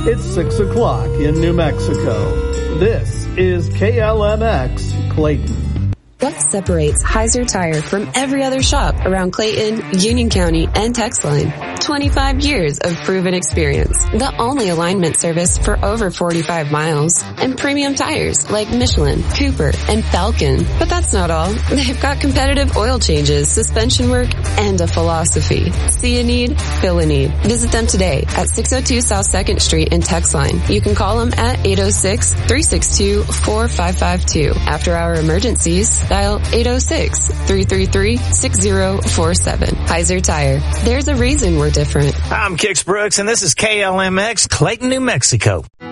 It's 6 o'clock in New Mexico. This is KLMX Clayton. What separates Heiser Tire from every other shop around Clayton, Union County, and Texline? 25 years of proven experience. The only alignment service for over 45 miles. And premium tires like Michelin, Cooper, and Falcon. But that's not all. They've got competitive oil changes, suspension work, and a philosophy. See a need, fill a need. Visit them today at 602 South 2nd Street in Texline. You can call them at 806-362-4552. After our emergencies, dial 806-333-6047. Heiser Tire. There's a reason we're different. I'm Kix Brooks, and this is KLMX, Clayton, New Mexico.